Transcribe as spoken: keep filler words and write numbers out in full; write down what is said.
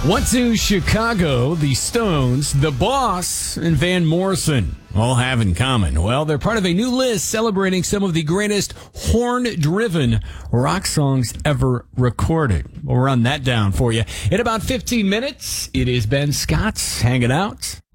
What do Chicago, the Stones, The Boss, and Van Morrison all have in common? Well, they're part of a new list celebrating some of the greatest horn-driven rock songs ever recorded. We'll run that down for you in about fifteen minutes. It is Ben Scott hanging out.